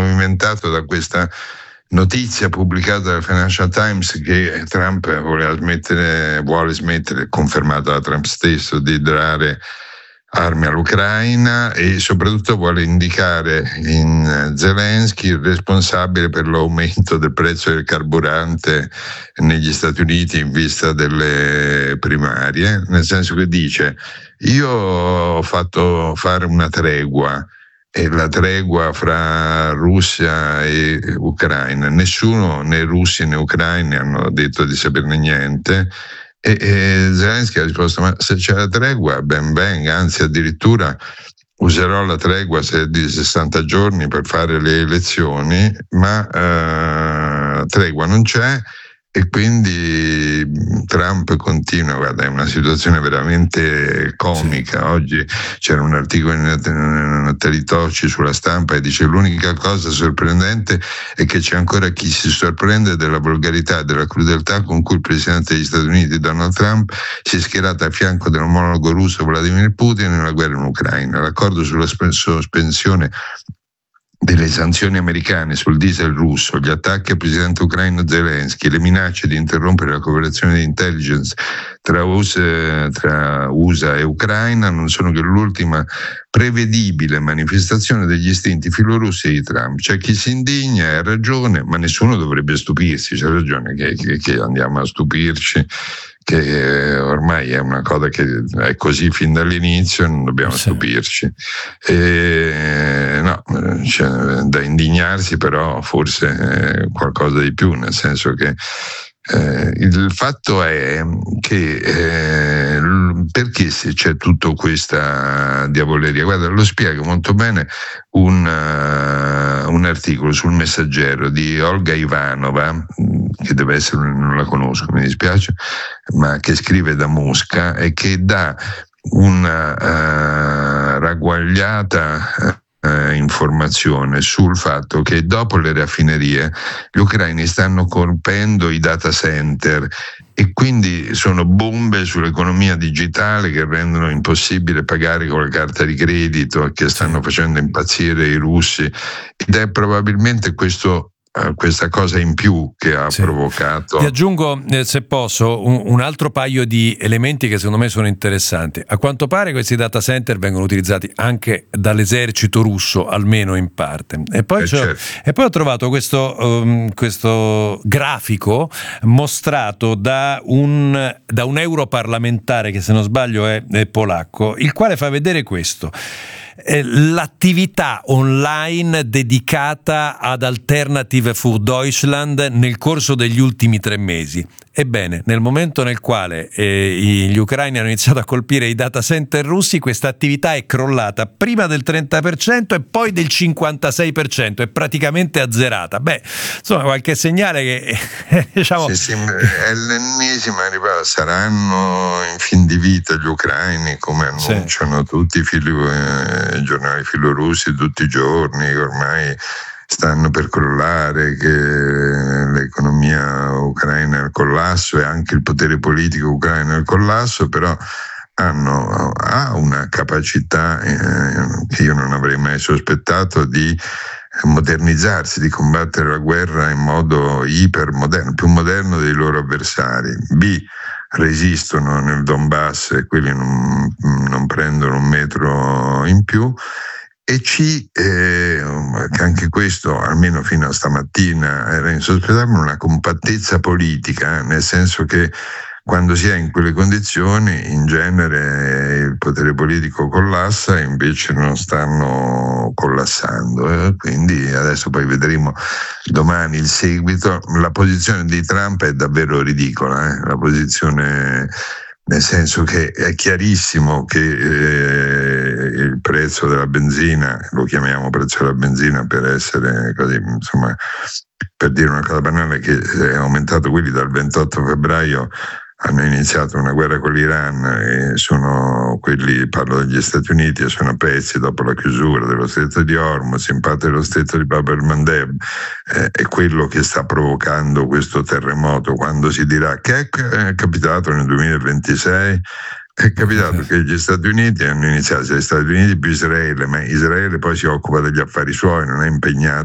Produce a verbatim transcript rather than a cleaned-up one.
movimentato da questa notizia pubblicata dal Financial Times che Trump voleva smettere, vuole smettere, confermato da Trump stesso, di dare armi all'Ucraina, e soprattutto vuole indicare in Zelensky il responsabile per l'aumento del prezzo del carburante negli Stati Uniti in vista delle primarie, nel senso che dice: io ho fatto fare una tregua, e la tregua fra Russia e Ucraina, nessuno, né russi né ucraini, hanno detto di saperne niente. E, e Zelensky ha risposto: ma se c'è la tregua, ben venga, anzi addirittura userò la tregua se di sessanta giorni per fare le elezioni, ma eh, tregua non c'è. E quindi Trump continua, guarda, è una situazione veramente comica. Sì. Oggi c'era un articolo in Natali Tocci sulla Stampa e dice: l'unica cosa sorprendente è che c'è ancora chi si sorprende della volgarità e della crudeltà con cui il presidente degli Stati Uniti Donald Trump si è schierato a fianco dell'omologo russo Vladimir Putin nella guerra in Ucraina. L'accordo sulla sospensione delle sanzioni americane sul diesel russo, gli attacchi al presidente ucraino Zelensky, le minacce di interrompere la cooperazione di intelligence tra U S A, tra U S A e Ucraina non sono che l'ultima prevedibile manifestazione degli istinti filorussi di Trump. C'è chi si indigna e ha ragione, ma nessuno dovrebbe stupirsi. C'è ragione che, che, che andiamo a stupirci, che ormai è una cosa che è così fin dall'inizio, non dobbiamo sì. stupirci. E, no, c'è da indignarsi, però forse qualcosa di più, nel senso che eh, il fatto è che eh, perché se c'è tutta questa diavoleria, guarda, lo spiega molto bene un, uh, un articolo sul Messaggero di Olga Ivanova, che deve essere, non la conosco, mi dispiace, ma che scrive da Mosca e che dà una uh, ragguagliata uh, informazione sul fatto che dopo le raffinerie gli ucraini stanno colpendo i data center, e quindi sono bombe sull'economia digitale che rendono impossibile pagare con la carta di credito e che stanno facendo impazzire i russi, ed è probabilmente questo questa cosa in più che ha sì. provocato. Ti aggiungo, eh, se posso, un, un altro paio di elementi che secondo me sono interessanti. A quanto pare questi data center vengono utilizzati anche dall'esercito russo, almeno in parte. E poi, eh certo. e poi ho trovato questo, um, questo grafico mostrato da un, da un europarlamentare che, se non sbaglio, è, è polacco, il quale fa vedere questo. L'attività online dedicata ad Alternative für Deutschland nel corso degli ultimi tre mesi. Ebbene, nel momento nel quale eh, gli ucraini hanno iniziato a colpire i data center russi, questa attività è crollata prima del trenta per cento e poi del cinquantasei per cento, è praticamente azzerata. Beh, insomma, qualche segnale che diciamo... Sì, sì, è l'ennesima, ripeto, saranno in fin di vita gli ucraini, come annunciano sì. tutti i, filo, eh, i giornali filorussi tutti i giorni, ormai stanno per crollare, che l'economia ucraina è al collasso e anche il potere politico ucraino è al collasso, però hanno ha una capacità eh, che io non avrei mai sospettato di modernizzarsi, di combattere la guerra in modo ipermoderno, più moderno dei loro avversari. B, resistono nel Donbass e quelli non, non prendono un metro in più. E C, eh, che anche questo, almeno fino a stamattina, era insospettabile, una compattezza politica, nel senso che quando si è in quelle condizioni in genere il potere politico collassa, e invece non stanno collassando. Eh? Quindi adesso poi vedremo domani il seguito. La posizione di Trump è davvero ridicola, eh? La posizione... nel senso che è chiarissimo che eh, il prezzo della benzina, lo chiamiamo prezzo della benzina per essere così, insomma, per dire una cosa banale, che è aumentato. Quelli dal ventotto febbraio hanno iniziato una guerra con l'Iran e sono quelli, parlo degli Stati Uniti, e sono a pezzi dopo la chiusura dello stretto di Hormuz, in parte dello stretto di Bab el-Mandeb. Eh, è quello che sta provocando questo terremoto. Quando si dirà che è capitato nel duemilaventisei, è capitato che gli Stati Uniti hanno iniziato, gli Stati Uniti più Israele, ma Israele poi si occupa degli affari suoi, non è impegnato